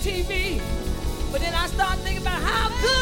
TV. But then I started thinking about how good